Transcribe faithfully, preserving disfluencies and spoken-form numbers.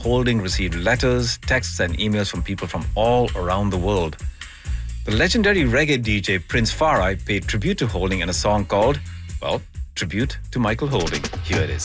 Holding received letters, texts, and emails from people from all around the world. The legendary reggae D J Prince Farai paid tribute to Holding in a song called, well, Tribute to Michael Holding. Here it is.